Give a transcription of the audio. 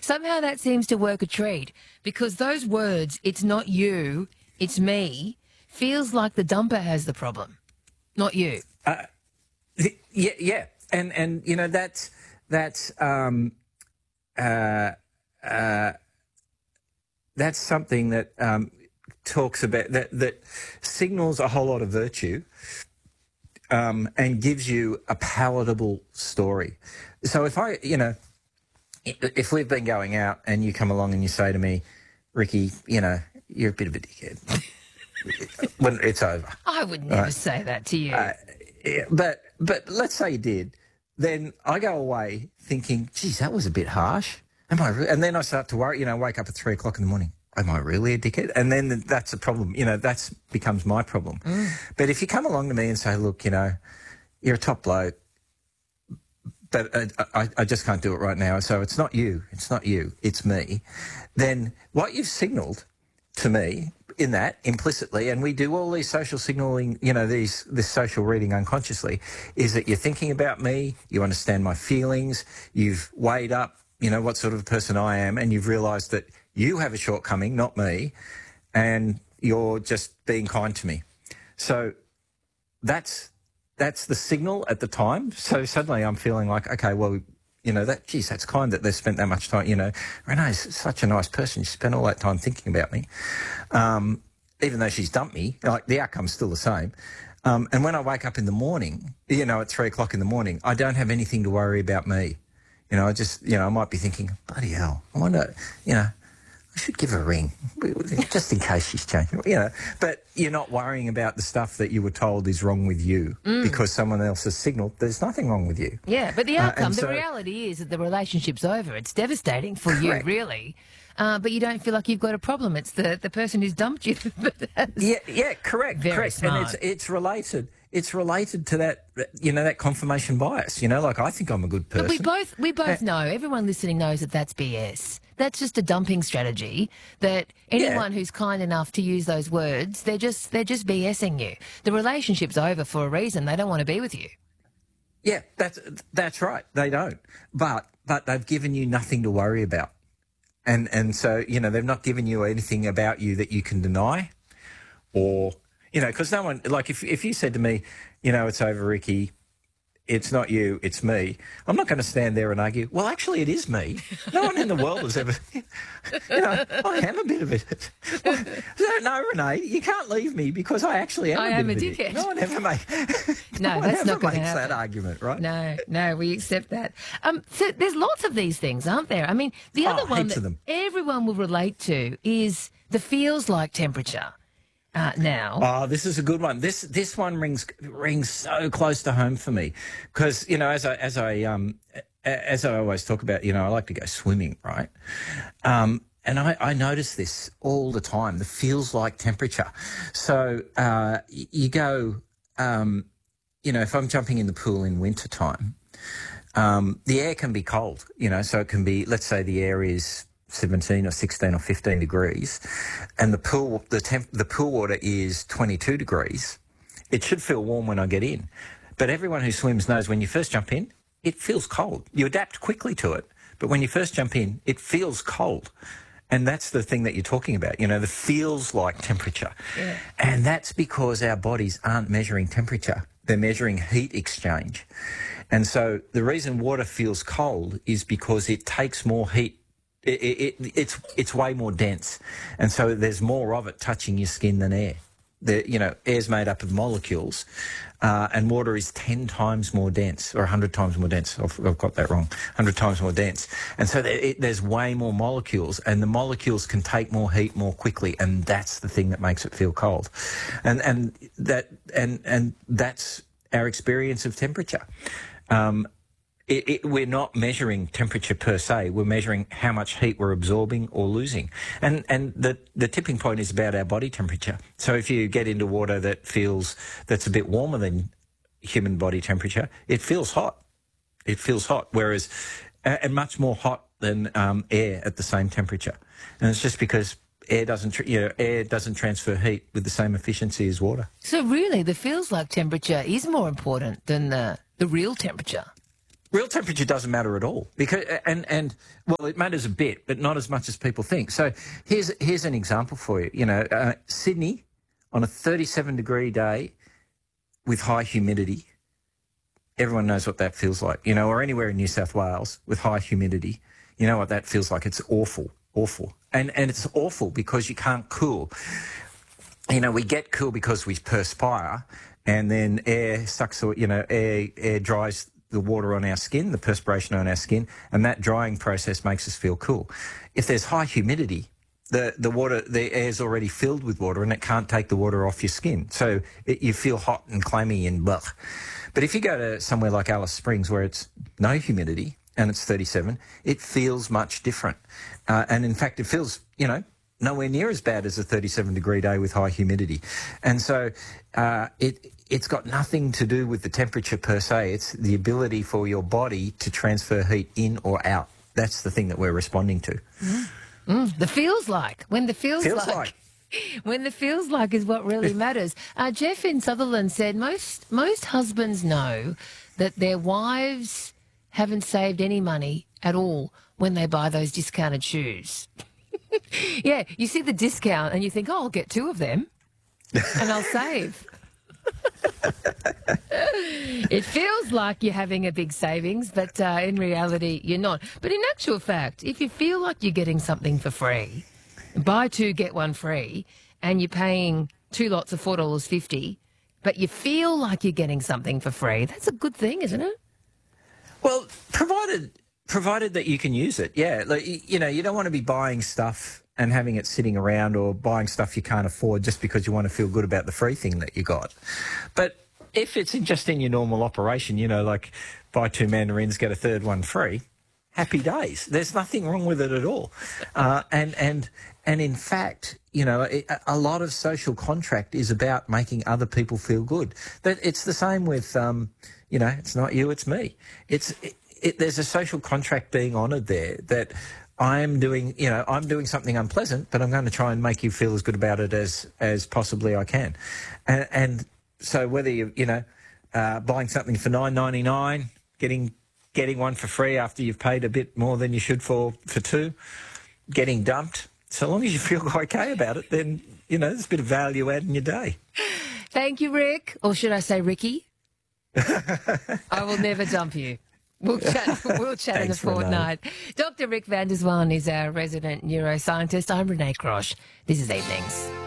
somehow that seems to work a treat because those words, it's not you, it's me, feels like the dumper has the problem, not you. Yeah. And you know, that's something that talks about that signals a whole lot of virtue and gives you a palatable story. So if we've been going out and you come along and you say to me, Ricky, you know, you're a bit of a dickhead, when it's over. I would never say that to you. Yeah, but let's say you did. Then I go away thinking, geez, that was a bit harsh. Am I? And then I start to worry, you know, wake up at 3 o'clock in the morning. Am I really a dickhead? And then that's a problem. You know, that becomes my problem. But if you come along to me and say, look, you know, you're a top bloke, but I just can't do it right now. So it's not you, it's me. Then what you've signalled to me in that implicitly, and we do all these social signalling, you know, this social reading unconsciously, is that you're thinking about me, you understand my feelings, you've weighed up, you know, what sort of a person I am, and you've realised that you have a shortcoming, not me, and you're just being kind to me. So that's the signal at the time. So suddenly I'm feeling like, okay, well, you know, that's kind that they've spent that much time, you know. Renee's such a nice person. She spent all that time thinking about me. Even though she's dumped me, like, the outcome's still the same. And when I wake up in the morning, you know, at 3 o'clock in the morning, I don't have anything to worry about me. You know, I might be thinking, bloody hell, I wonder, you know, I should give her a ring, just in case she's changed, you know. But you're not worrying about the stuff that you were told is wrong with you because someone else has signalled there's nothing wrong with you. Yeah, but the outcome, the reality is that the relationship's over. It's devastating for you, really. But you don't feel like you've got a problem. It's the person who's dumped you. Yeah, correct. Smart. And it's related. It's related to that, you know, that confirmation bias. You know, like, I think I'm a good person. But we both know, everyone listening knows that that's BS. That's just a dumping strategy that anyone who's kind enough to use those words, they're just BSing you. The relationship's over for a reason. They don't want to be with you. Yeah, that's right. They don't. But they've given you nothing to worry about. And so, you know, they've not given you anything about you that you can deny, or, you know, because no one, like, if you said to me, you know, it's over, Ricky, it's not you, it's me, I'm not going to stand there and argue, well, actually, it is me. No one in the world has ever, you know, I am a bit of it. No, Renee, you can't leave me because I actually am a bit of a dickhead. No one ever makes that's not going to happen. That argument, right? No, we accept that. So there's lots of these things, aren't there? I mean, the other one that everyone will relate to is the feels like temperature. Now. Oh, this is a good one. This one rings so close to home for me because, you know, as I always talk about, you know, I like to go swimming, right? And I notice this all the time. The feels like temperature. So you go, you know, if I'm jumping in the pool in wintertime, the air can be cold. You know, so it can be. Let's say the air is 17 or 16 or 15 degrees and the pool water is 22 degrees, it should feel warm when I get in. But everyone who swims knows when you first jump in, it feels cold. You adapt quickly to it, but when you first jump in, it feels cold. And that's the thing that you're talking about, you know, the feels like temperature. Yeah. And that's because our bodies aren't measuring temperature. They're measuring heat exchange. And so the reason water feels cold is because it takes more heat. It's way more dense, and so there's more of it touching your skin than air. You know, air's made up of molecules, and water is 10 times more dense, or 100 times more dense. I've got that wrong. 100 times more dense, and so there's way more molecules, and the molecules can take more heat more quickly, and that's the thing that makes it feel cold, and that's our experience of temperature. We're not measuring temperature per se. We're measuring how much heat we're absorbing or losing. And the tipping point is about our body temperature. So if you get into water that's a bit warmer than human body temperature, it feels hot. It feels hot, whereas and much more hot than air at the same temperature. And it's just because air doesn't transfer heat with the same efficiency as water. So really, the feels like temperature is more important than the real temperature. Real temperature doesn't matter at all because, and well, it matters a bit, but not as much as people think. So here's an example for you. Sydney on a 37-degree day with high humidity. Everyone knows what that feels like, or anywhere in New South Wales with high humidity. You know what that feels like. It's awful, awful. And it's awful because you can't cool. We get cool because we perspire and then air sucks, air dries the water on our skin, the perspiration on our skin, and that drying process makes us feel cool. If there's high humidity, the air's already filled with water and it can't take the water off your skin. So you feel hot and clammy and blah. But if you go to somewhere like Alice Springs where it's no humidity and it's 37, it feels much different. And in fact, it feels, nowhere near as bad as a 37-degree day with high humidity. And so it's got nothing to do with the temperature per se. It's the ability for your body to transfer heat in or out. That's the thing that we're responding to. The feels like. When the feels like. When the feels like is what really matters. Jeff in Sutherland said most husbands know that their wives haven't saved any money at all when they buy those discounted shoes. Yeah, you see the discount and you think, I'll get 2 of them and I'll save. It feels like you're having a big savings, but in reality, you're not. But in actual fact, if you feel like you're getting something for free, buy 2, get 1 free, and you're paying 2 lots of $4.50, but you feel like you're getting something for free, that's a good thing, isn't it? Well, provided that you can use it, yeah. Like, you don't want to be buying stuff and having it sitting around or buying stuff you can't afford just because you want to feel good about the free thing that you got. But if it's just in your normal operation, like buy 2 mandarins, get a 3rd one free, happy days. There's nothing wrong with it at all. And in fact, a lot of social contract is about making other people feel good. But it's the same with, it's not you, it's me. There's a social contract being honoured there that I'm doing something unpleasant, but I'm going to try and make you feel as good about it as possibly I can. And so whether you buying something for $9.99, getting one for free after you've paid a bit more than you should for 2, getting dumped, so long as you feel okay about it, then there's a bit of value add in your day. Thank you, Rick, or should I say Ricky? I will never dump you. We'll chat in a fortnight. Dr. Rick van der Zwaan is our resident neuroscientist. I'm Renee Krosh. This is Evenings.